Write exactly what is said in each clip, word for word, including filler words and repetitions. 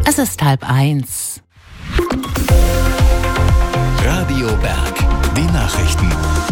Es ist halb eins. Radio Berg, die Nachrichten.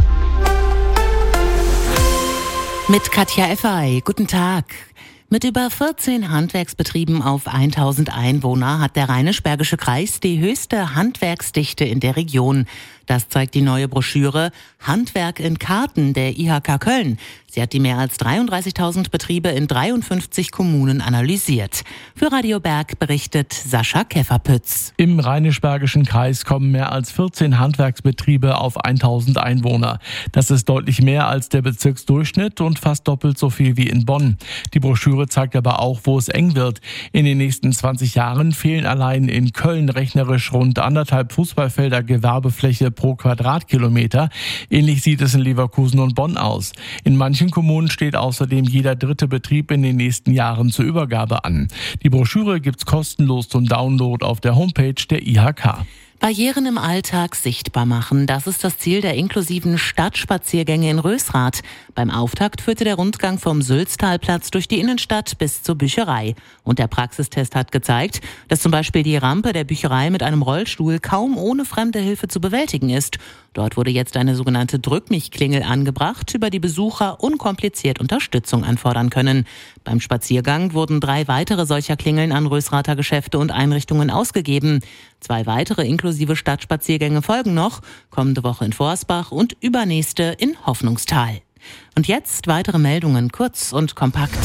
Mit Katja Effay. Guten Tag. Mit über vierzehn Handwerksbetrieben auf tausend Einwohner hat der Rheinisch-Bergische Kreis die höchste Handwerksdichte in der Region. Das zeigt die neue Broschüre Handwerk in Karten der I H K Köln. Sie hat die mehr als dreiunddreißigtausend Betriebe in dreiundfünfzig Kommunen analysiert. Für Radio Berg berichtet Sascha Käferpütz. Im Rheinisch-Bergischen Kreis kommen mehr als vierzehn Handwerksbetriebe auf tausend Einwohner. Das ist deutlich mehr als der Bezirksdurchschnitt und fast doppelt so viel wie in Bonn. Die Broschüre zeigt aber auch, wo es eng wird. In den nächsten zwanzig Jahren fehlen allein in Köln rechnerisch rund anderthalb Fußballfelder Gewerbefläche pro Quadratkilometer. Ähnlich sieht es in Leverkusen und Bonn aus. In manchen Kommunen steht außerdem jeder dritte Betrieb in den nächsten Jahren zur Übergabe an. Die Broschüre gibt's kostenlos zum Download auf der Homepage der I H K. Barrieren im Alltag sichtbar machen, das ist das Ziel der inklusiven Stadtspaziergänge in Rösrath. Beim Auftakt führte der Rundgang vom Sülztalplatz durch die Innenstadt bis zur Bücherei. Und der Praxistest hat gezeigt, dass zum Beispiel die Rampe der Bücherei mit einem Rollstuhl kaum ohne fremde Hilfe zu bewältigen ist. Dort wurde jetzt eine sogenannte Drück-mich-Klingel angebracht, über die Besucher unkompliziert Unterstützung anfordern können. Beim Spaziergang wurden drei weitere solcher Klingeln an Rösrather Geschäfte und Einrichtungen ausgegeben. Zwei weitere inklusive Stadtspaziergänge folgen noch, kommende Woche in Forsbach und übernächste in Hoffnungstal. Und jetzt weitere Meldungen, kurz und kompakt.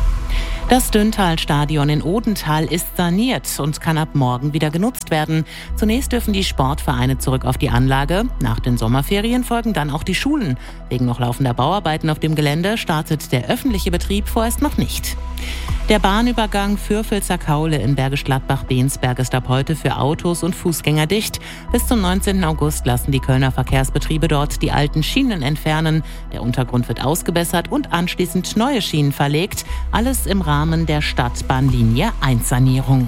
Das Düntal-Stadion in Odenthal ist saniert und kann ab morgen wieder genutzt werden. Zunächst dürfen die Sportvereine zurück auf die Anlage. Nach den Sommerferien folgen dann auch die Schulen. Wegen noch laufender Bauarbeiten auf dem Gelände startet der öffentliche Betrieb vorerst noch nicht. Der Bahnübergang Fürfel-Zerkaule in Bergisch Gladbach-Bensberg ist ab heute für Autos und Fußgänger dicht. Bis zum neunzehnten August lassen die Kölner Verkehrsbetriebe dort die alten Schienen entfernen. Der Untergrund wird ausgebessert und anschließend neue Schienen verlegt. Alles im Rahmen der Stadtbahnlinie eins Sanierung.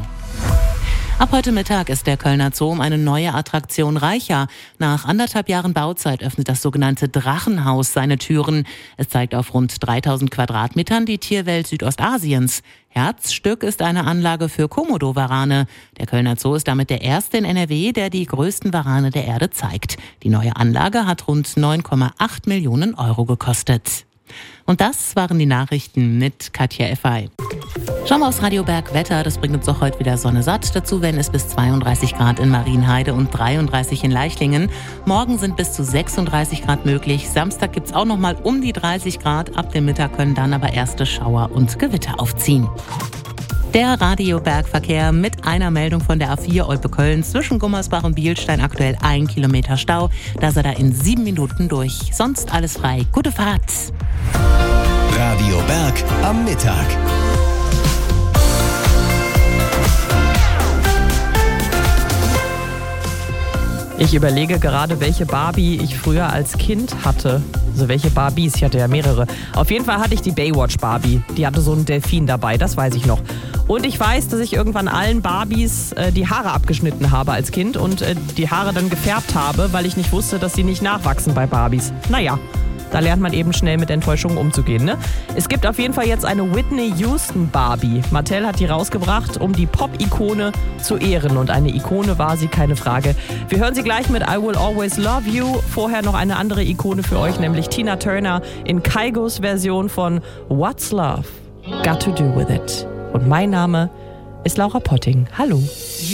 Ab heute Mittag ist der Kölner Zoo um eine neue Attraktion reicher. Nach anderthalb Jahren Bauzeit öffnet das sogenannte Drachenhaus seine Türen. Es zeigt auf rund dreitausend Quadratmetern die Tierwelt Südostasiens. Herzstück ist eine Anlage für Komodo-Warane. Der Kölner Zoo ist damit der erste in N R W, der die größten Warane der Erde zeigt. Die neue Anlage hat rund neun Komma acht Millionen Euro gekostet. Und das waren die Nachrichten mit Katja Effay. Schauen wir aufs Radio Berg Wetter. Das bringt uns auch heute wieder Sonne satt. Dazu werden es bis zweiunddreißig Grad in Marienheide und dreiunddreißig in Leichlingen. Morgen sind bis zu sechsunddreißig Grad möglich. Samstag gibt es auch noch mal um die dreißig Grad. Ab dem Mittag können dann aber erste Schauer und Gewitter aufziehen. Der Radio Bergverkehr mit einer Meldung von der A vier Olpe-Köln zwischen Gummersbach und Bielstein, aktuell ein Kilometer Stau. Da sei da in sieben Minuten durch. Sonst alles frei. Gute Fahrt. Radio Berg am Mittag. Ich überlege gerade, welche Barbie ich früher als Kind hatte. Also welche Barbies, ich hatte ja mehrere. Auf jeden Fall hatte ich die Baywatch Barbie. Die hatte so einen Delfin dabei, das weiß ich noch. Und ich weiß, dass ich irgendwann allen Barbies äh, die Haare abgeschnitten habe als Kind und äh, die Haare dann gefärbt habe, weil ich nicht wusste, dass sie nicht nachwachsen bei Barbies. Naja, da lernt man eben schnell mit Enttäuschungen umzugehen, ne? Es gibt auf jeden Fall jetzt eine Whitney Houston Barbie. Mattel hat die rausgebracht, um die Pop-Ikone zu ehren. Und eine Ikone war sie, keine Frage. Wir hören sie gleich mit I Will Always Love You. Vorher noch eine andere Ikone für euch, nämlich Tina Turner in Kaigos Version von What's Love Got to Do With It. Und mein Name ist Laura Potting. Hallo.